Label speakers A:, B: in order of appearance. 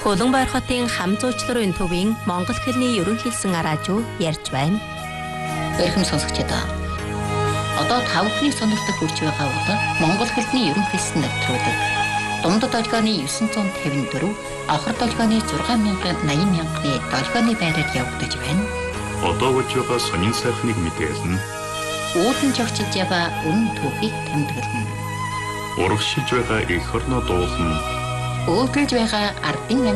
A: Улаанбаатар хотын хам зуучларын төвийн Монгол хэлний ерөнхийлсэн араажуу ярьж байна.
B: Эрхэм сонсогчдоо. Одоо тавхны сонирхолтой хүрч байгаа бол Монгол хэлний ерөнхийлсэн нэвтрүүлэг. Дундад долгионы 954, авхар долгионы 6,80,000-ны долгионы байраар явагдаж байна.
C: Одоо болж байгаа сонин сайхныг мэдээлнэ.
B: Үүдэн жогчж яваа үнэн түүхийг тэмдэглэнэ.
C: Урагшилж байгаа эх орноо дуулна.
B: Өөдөлж байгаа ардын